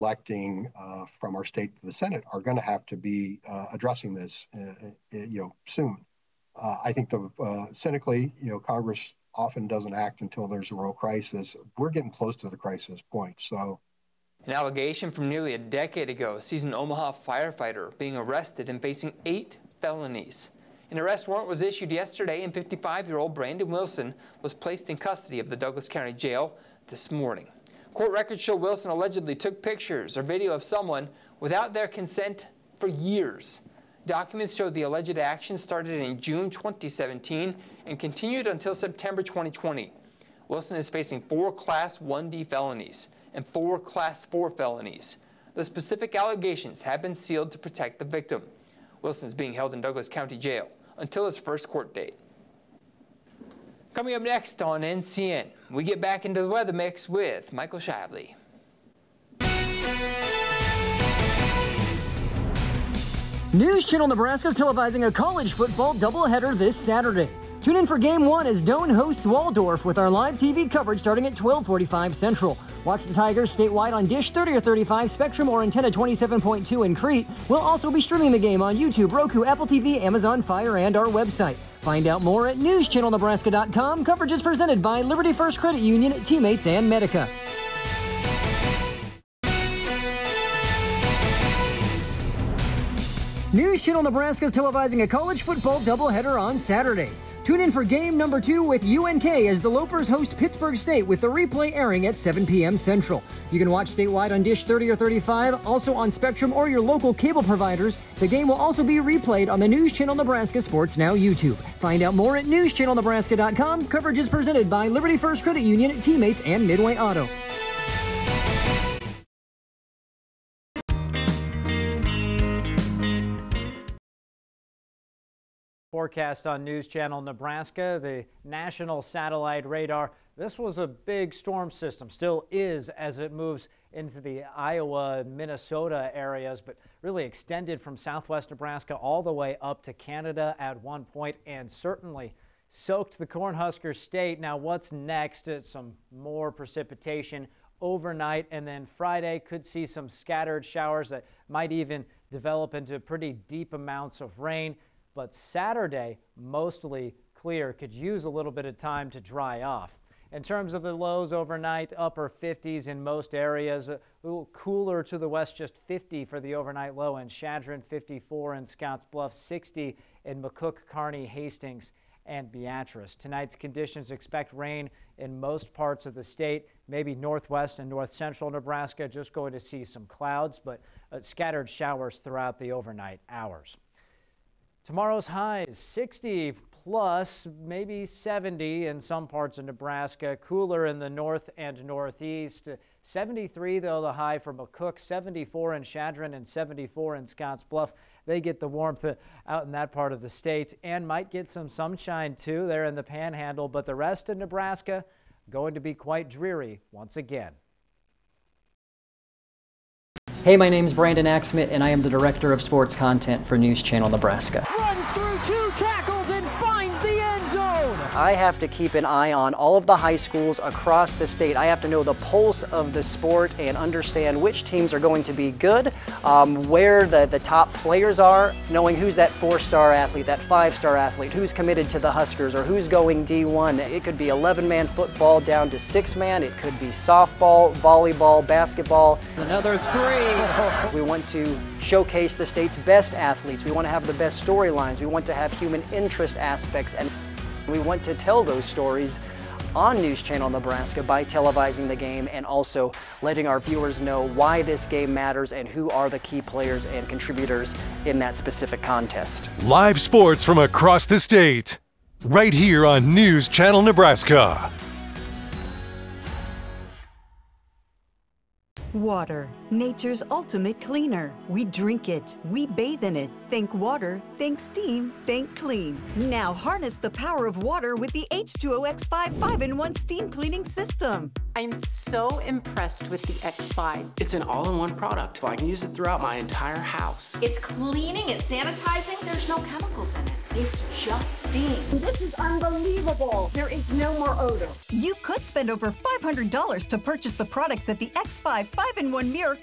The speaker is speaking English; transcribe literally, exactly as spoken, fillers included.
electing uh, from our state to the Senate are going to have to be uh, addressing this, uh, uh, you know, soon. Uh, I think the uh, cynically, you know, Congress often doesn't act until there's a real crisis. We're getting close to the crisis point. So, an allegation from nearly a decade ago sees an Omaha firefighter being arrested and facing eight felonies. An arrest warrant was issued yesterday, and fifty-five-year-old Brandon Wilson was placed in custody of the Douglas County Jail this morning. Court records show Wilson allegedly took pictures or video of someone without their consent for years. Documents show the alleged action started in June twenty seventeen and continued until September twenty twenty. Wilson is facing four Class one D felonies and four Class four felonies. The specific allegations have been sealed to protect the victim. Wilson is being held in Douglas County Jail until his first court date. Coming up next on N C N, we get back into the weather mix with Michael Shively. News Channel Nebraska is televising a college football doubleheader this Saturday. Tune in for Game one as Doane hosts Waldorf with our live T V coverage starting at twelve forty-five Central. Watch the Tigers statewide on Dish thirty or thirty-five, Spectrum, or Antenna twenty-seven point two in Crete. We'll also be streaming the game on YouTube, Roku, Apple T V, Amazon Fire, and our website. Find out more at news channel nebraska dot com. Coverage is presented by Liberty First Credit Union, Teammates, and Medica. News Channel Nebraska is televising a college football doubleheader on Saturday. Tune in for game number two with U N K as the Lopers host Pittsburgh State with the replay airing at seven p.m. Central. You can watch statewide on Dish thirty or thirty-five, also on Spectrum or your local cable providers. The game will also be replayed on the News Channel Nebraska Sports Now YouTube. Find out more at news channel nebraska dot com. Coverage is presented by Liberty First Credit Union, Teammates, and Midway Auto. Forecast on News Channel Nebraska, the national satellite radar. This was a big storm system, still is as it moves into the Iowa, Minnesota areas, but really extended from southwest Nebraska all the way up to Canada at one point and certainly soaked the Cornhusker State. Now what's next? It's some more precipitation overnight, and then Friday could see some scattered showers that might even develop into pretty deep amounts of rain. But Saturday, mostly clear, could use a little bit of time to dry off. In terms of the lows overnight, upper fifties in most areas, a little cooler to the west, just fifty for the overnight low in Chadron, fifty-four in Scotts Bluff, sixty in McCook, Kearney, Hastings, and Beatrice. Tonight's conditions expect rain in most parts of the state, maybe northwest and north central Nebraska, just going to see some clouds, but uh, scattered showers throughout the overnight hours. Tomorrow's high is sixty plus, maybe seventy in some parts of Nebraska. Cooler in the north and northeast. seventy-three, though, the high for McCook. seventy-four in Chadron and seventy-four in Scotts Bluff. They get the warmth out in that part of the state and might get some sunshine, too, there in the Panhandle. But the rest of Nebraska going to be quite dreary once again. Hey, my name's Brandon Axmit, and I am the Director of Sports Content for News Channel Nebraska. Runs through two tackles and finds the end zone. I have to keep an eye on all of the high schools across the state. I have to know the pulse of the sport and understand which teams are going to be good, um, where the, the top players are, knowing who's that four-star athlete, that five-star athlete, who's committed to the Huskers, or who's going D one. It could be eleven-man football down to six-man. It could be softball, volleyball, basketball. Another three. We want to showcase the state's best athletes. We want to have the best storylines. We want to have human interest aspects, and we want to tell those stories on News Channel Nebraska by televising the game and also letting our viewers know why this game matters and who are the key players and contributors in that specific contest. Live sports from across the state, right here on News Channel Nebraska. Water, nature's ultimate cleaner. We drink it, we bathe in it. Think water, think steam, think clean. Now harness the power of water with the H two O X five five in one steam cleaning system. I'm so impressed with the X five. It's an all-in-one product, so I can use it throughout my entire house. It's cleaning, it's sanitizing, there's no chemicals in it. It's just steam. This is unbelievable. There is no more odor. You could spend over five hundred dollars to purchase the products at the X five five in one Mirror